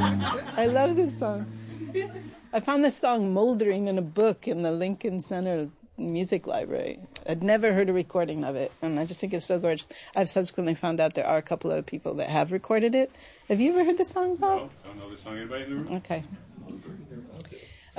I love this song. I found this song moldering in a book in the Lincoln Center Music Library. I'd never heard a recording of it, and I just think it's so gorgeous. I've subsequently found out there are a couple of people that have recorded it. Have you ever heard the song, Paul? No, I don't know the song. Anybody in the room? Okay.